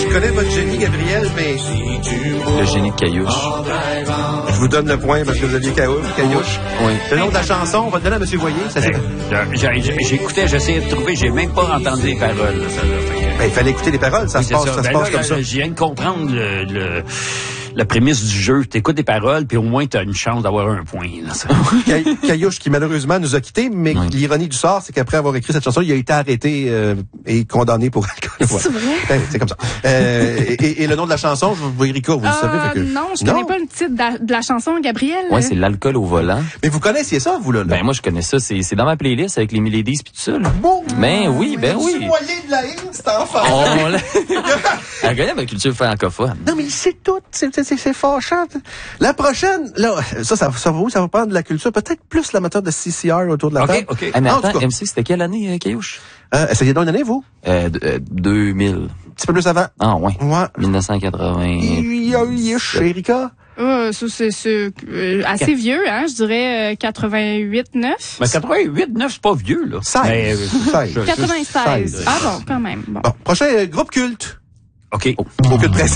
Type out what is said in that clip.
je connais votre génie, Gabriel, mais... Le génie de Caillouche. Je vous donne le point parce que vous aviez Caillouche. Oui. Le nom de la chanson, on va le donner à M. Voyer. Ça, J'écoutais, j'essayais de trouver, j'ai même pas entendu les paroles, là, celle-là. il fallait écouter les paroles, ça se passe comme ça. Je viens de comprendre la prémisse du jeu. T'écoutes des paroles, puis au moins t'as une chance d'avoir un point. Là, Caillouche, qui malheureusement nous a quittés, mais l'ironie du sort, c'est qu'après avoir écrit cette chanson, il a été arrêté et condamné pour alcool. C'est vrai? C'est comme ça. Et le nom de la chanson, Erika, vous le savez? Fait que... Non, je connais pas le titre de la chanson, Gabriel. Oui, c'est l'alcool au volant. Mais vous connaissiez ça, vous, là? Ben, moi, je connais ça. C'est dans ma playlist avec les Miladies pis tout ça, là. Bon, ben oui. Je suis noyé de la haine, cet enfant. Elle connaît ma culture francophone. Non, mais il sait tout. C'est fâchant. La prochaine, là, ça va prendre de la culture. Peut-être plus l'amateur de CCR autour de la table. OK. Mais attends, MC, c'était quelle année, Caillouche? Essayez donc une année, vous? 2000. Un petit peu plus avant. Ah, ouais. Ouais. 1980. Erika? C'est assez vieux, hein, je dirais 88-9. Mais 88-9, c'est pas vieux, là. 16. 96. Ah bon, quand même. Bon. Bon, prochain groupe culte. OK. Aucune pression.